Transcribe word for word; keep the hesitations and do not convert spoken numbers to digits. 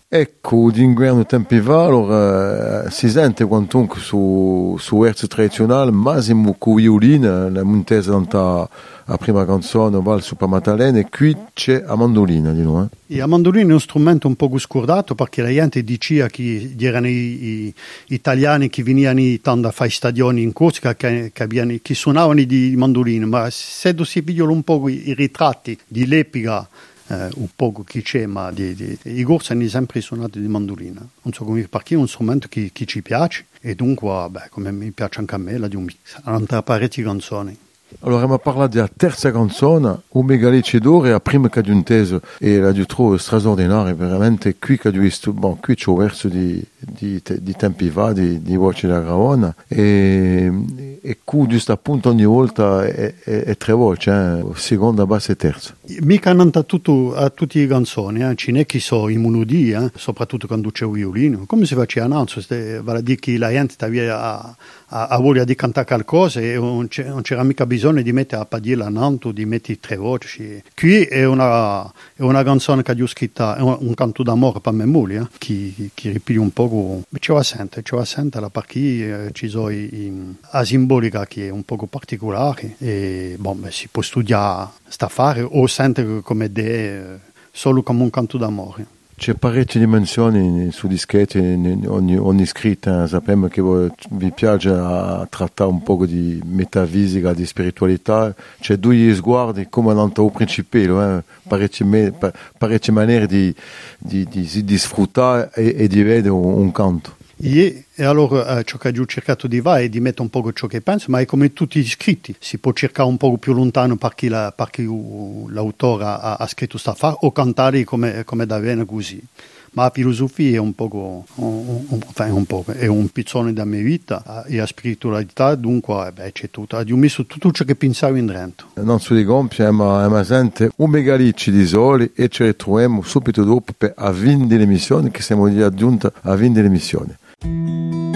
Ecco, d'inverno tempi va, allora, si sente quantunque su, su erzo tradizionale, massimo con violino, la montesa danta la prima canzone, va su Pamatalene, e qui c'è la mandolina di noi. Eh? La mandolina è uno strumento un po' scordato perché la gente diceva che erano i, i italiani che venivano tanto a fare stadioni in Corsica che, che, abbiano, che suonavano di mandolina, ma se si vedono un po' i, i ritratti di l'epica, eh, un po' che c'è, ma di, di, i corsi hanno sempre suonato di mandolina. Non so come, perché è un strumento che, che ci piace e dunque, beh, come mi piace anche a me, la di un mix. Hanno parecchie canzoni. Allora, abbiamo parlato della terza canzone, Un megalice d'oro, e la prima che ho inteso, e la trovo straordinaria, veramente, qui che ho visto, bon, qui c'ho verso di, di, di tempi va, di, di voce da Gravona, e, e qui giusto appunto ogni volta è, è, è tre voci, eh, seconda, bassa e terza. Mica hanno tutto, a tutte le canzoni, eh. Ce n'è chi so i melodie, eh, soprattutto quando c'è il violino, come si faceva annuncio, vale a dire che la gente aveva a, a voglia di cantare qualcosa e non c'era mica bisogno di mettere a padilla a Nanto, di mettere tre voci. Qui è una, è una canzone che ho scritta, è un, un canto d'amore per mia moglie, eh, che, che ripiglia un po', ce la sente, ce la sente la perché eh, ci sono i, i, la simbolica che è un po' particolare e bon, beh, si può studiare sta affare o sente come de, solo come un canto d'amore. C'è parecchie dimensioni su dischetti, ogni, ogni scritta, sappiamo che vi piace a trattare un po' di metafisica, di spiritualità, c'è due sguardi come nel principio, eh? parecchie, me, parecchie maniere di, di, di, di sfruttare e, e di vedere un, un canto. E, e allora eh, ciò che ho cercato di fare è di mettere un po' ciò che penso, ma è come tutti gli scritti, si può cercare un po' più lontano perché, la, perché l'autore ha, ha scritto sta fare o cantare come, come da bene così. Ma la filosofia è un po', un, un, un po', è un pizzone della mia vita e la spiritualità, dunque beh, c'è tutto. Ho messo tutto ciò che pensavo in dentro. Non su di compie, ma, ma sente un megalici di soli e ci ritroviamo subito dopo per a vindere l'emissione, che siamo già giunti a vindere l'emissione.